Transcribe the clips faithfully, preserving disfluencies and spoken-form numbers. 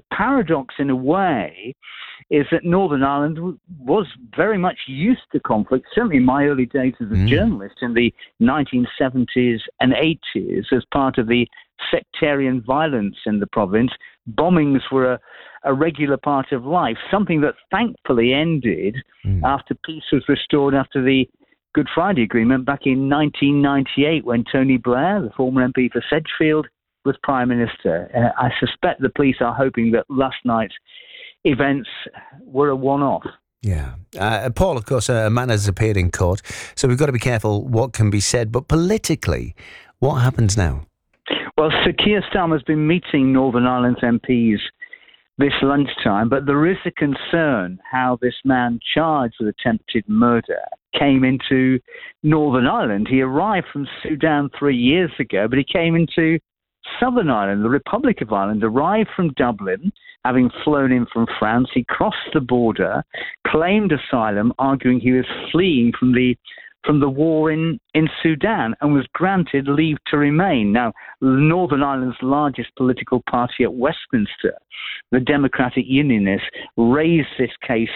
paradox, in a way, is that Northern Ireland w- was very much used to conflict, certainly in my early days as a mm. journalist in the nineteen seventies and eighties, as part of the sectarian violence in the province. Bombings were a, a regular part of life, something that thankfully ended mm. after peace was restored after the Good Friday Agreement back in nineteen ninety-eight, when Tony Blair, the former M P for Sedgefield, was Prime Minister. Uh, I suspect the police are hoping that last night's events were a one-off. Yeah. Uh, Paul, of course, a man has appeared in court, so we've got to be careful what can be said. But politically, what happens now? Well, Sir Keir Starmer's been meeting Northern Ireland's M Ps this lunchtime, but there is a concern how this man charged with attempted murder came into Northern Ireland. He arrived from Sudan three years ago, but he came into Southern Ireland. The Republic of Ireland arrived from Dublin, having flown in from France. He crossed the border, claimed asylum, arguing he was fleeing from the from the war in, in Sudan, and was granted leave to remain. Now, Northern Ireland's largest political party at Westminster, the Democratic Unionists, raised this case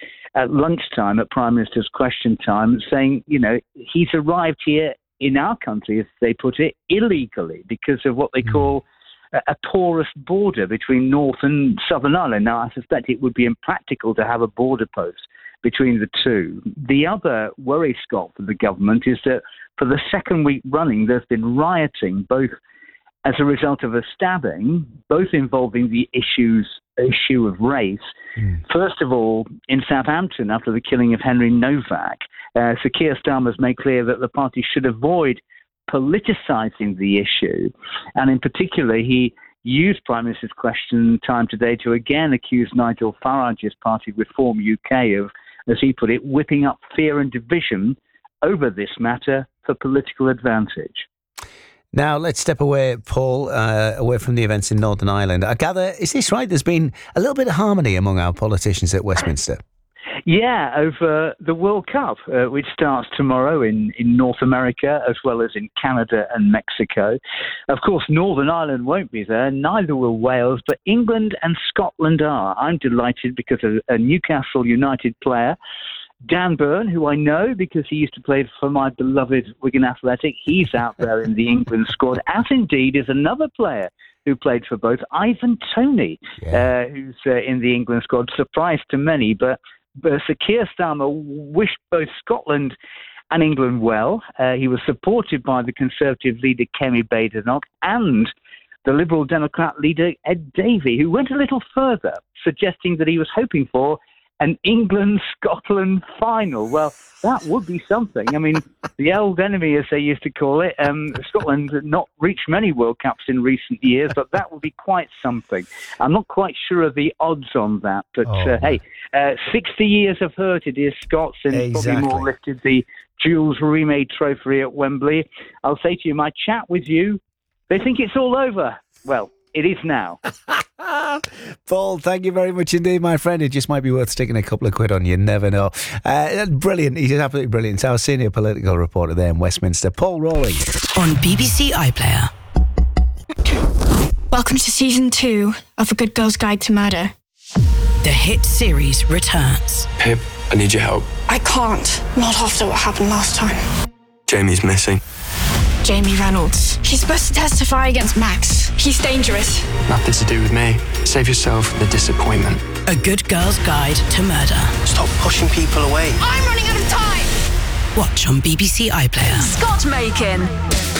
at lunchtime, at Prime Minister's Question Time, saying, you know, he's arrived here in our country, as they put it, illegally because of what they call a, a porous border between North and Southern Ireland. Now, I suspect it would be impractical to have a border post between the two. The other worry, Scott, for the government is that for the second week running, there's been rioting, both as a result of a stabbing, both involving the issues issue of race. Mm. First of all, in Southampton, after the killing of Henry Novak, uh, Sir Keir Starmer's made clear that the party should avoid politicising the issue. And in particular, he used Prime Minister's Question Time today to again accuse Nigel Farage's party, Reform U K, of, as he put it, whipping up fear and division over this matter for political advantage. Now, let's step away, Paul, uh, away from the events in Northern Ireland. I gather, is this right? There's been a little bit of harmony among our politicians at Westminster. Yeah, over the World Cup, uh, which starts tomorrow in, in North America, as well as in Canada and Mexico. Of course, Northern Ireland won't be there, neither will Wales, but England and Scotland are. I'm delighted because a, a Newcastle United player, Dan Burn, who I know because he used to play for my beloved Wigan Athletic, he's out there in the England squad, as indeed is another player who played for both, Ivan Toney, yeah. uh, who's uh, in the England squad. Surprise to many, but, but Sir Keir Starmer wished both Scotland and England well. Uh, he was supported by the Conservative leader Kemi Badenoch and the Liberal Democrat leader Ed Davey, who went a little further, suggesting that he was hoping for an England-Scotland final. Well, that would be something. I mean, the old enemy, as they used to call it, um, Scotland had not reached many World Cups in recent years, but that would be quite something. I'm not quite sure of the odds on that, but oh, uh, hey, uh, sixty years have hurt it is Scots, and exactly. probably more lifted the Jules Rimet Trophy at Wembley. I'll say to you, my chat with you, they think it's all over. Well, it is now. Paul, thank you very much indeed, my friend. It just might be worth sticking a couple of quid on. You never know. Uh, brilliant. He's absolutely brilliant. It's our senior political reporter there in Westminster, Paul Rowling. On B B C iPlayer. Welcome to season two of A Good Girl's Guide to Murder. The hit series returns. Pip, I need your help. I can't. Not after what happened last time. Jamie's missing. Jamie Reynolds. He's supposed to testify against Max. He's dangerous. Nothing to do with me. Save yourself the disappointment. A Good Girl's Guide to Murder. Stop pushing people away. I'm running out of time. Watch on B B C iPlayer. Scott Makin.